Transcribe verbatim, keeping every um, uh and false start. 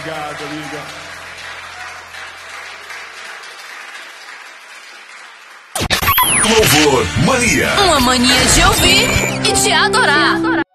Obrigado, amiga. Louvor Mania. Uma mania de ouvir e de adorar.